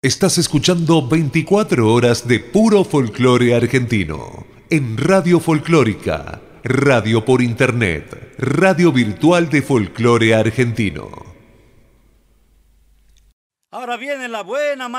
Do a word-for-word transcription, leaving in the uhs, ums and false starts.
Estás escuchando veinticuatro horas de puro folclore argentino en Radio Folclórica, radio por internet, radio virtual de folclore argentino. Ahora viene la buena